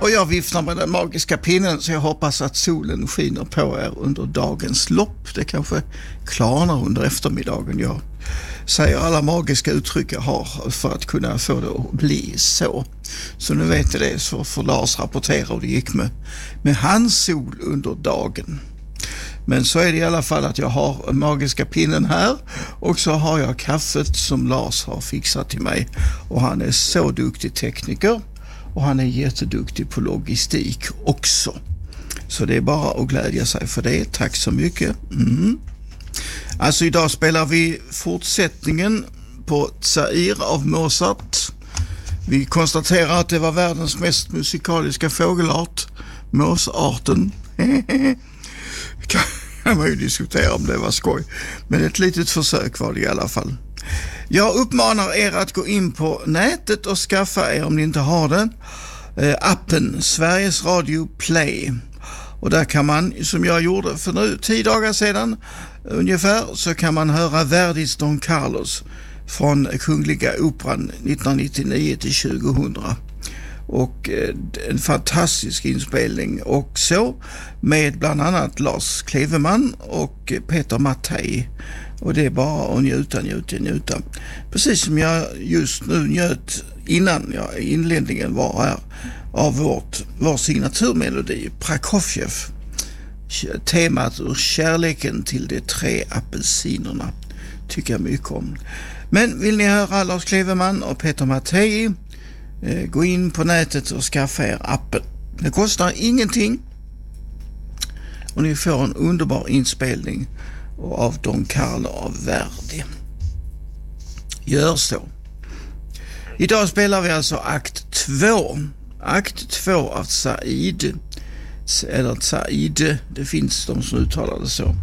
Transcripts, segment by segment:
Och jag viftar med den magiska pinnen, så jag hoppas att solen skiner på er under dagens lopp. Det kanske klarnar under eftermiddagen. Jag säger alla magiska uttryck jag har för att kunna få det att bli så. Så nu vet ni det, så får Lars rapportera och det gick med hans sol under dagen. Men så är det i alla fall att jag har magiska pinnen här, och så har jag kaffet som Lars har fixat till mig. Och han är så duktig tekniker, och han är jätteduktig på logistik också. Så det är bara att glädja sig för det. Tack så mycket. Alltså idag spelar vi fortsättningen på Zaire av Mozart. Vi konstaterar att det var världens mest musikaliska fågelart, måsarten. Kan man ju diskutera om det var skoj. Men ett litet försök var det i alla fall. Jag uppmanar er att gå in på nätet och skaffa er, om ni inte har den, appen Sveriges Radio Play. Och där kan man, som jag gjorde för nu 10 dagar sedan ungefär, så kan man höra Verdis Don Carlos från Kungliga Operan 1999-2000. Och en fantastisk inspelning också, med bland annat Lars Kleveman och Peter Mattei. Och det är bara att njuta. Precis som jag just nu njöt innan inledningen var här av vår signaturmelodi, Prokofjev. Temat ur Kärleken till de 3 apelsinerna tycker jag mycket om. Men vill ni höra Lars Kleveman och Peter Mattei, gå in på nätet och skaffa er appen. Det kostar ingenting, och ni får en underbar inspelning av Don Carlo av Verdi. Gör så. Idag spelar vi alltså akt 2. Akt 2 av Said. Eller Said, det finns de som uttalar det så.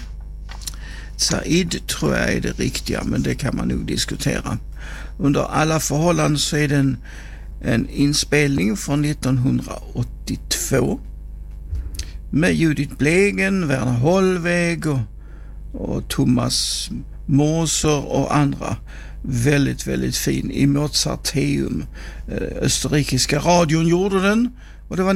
Said tror jag är det riktiga, men det kan man nog diskutera. Under alla förhållanden så är det en inspelning från 1982 med Judith Blegen, Werner Hollweg och Thomas Moser och andra. Väldigt, väldigt fin i Mozarteum. Österrikiska radion gjorde den, och det var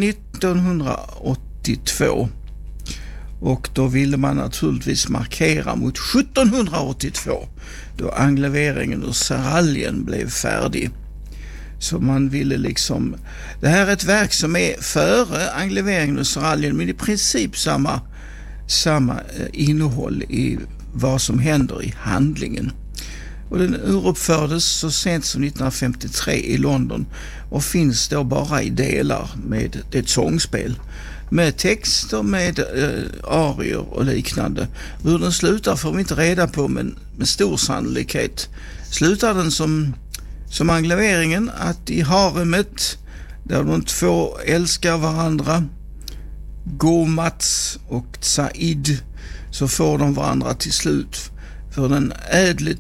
1982. Och då ville man naturligtvis markera mot 1782, då engleveringen ur Seraljen blev färdig. Så man ville liksom, det här är ett verk som är före engleveringen ur Seraljen, men i princip samma innehåll i vad som händer i handlingen. Och den uruppfördes så sent som 1953 i London, och finns då bara i delar med ett sångspel med texter, med arier och liknande. Hur den slutar får vi inte reda på, men med stor sannolikhet slutar den som engleveringen, att i haremet där de 2 älskar varandra, Gormats och Said, så får de varandra till slut. För den ädligt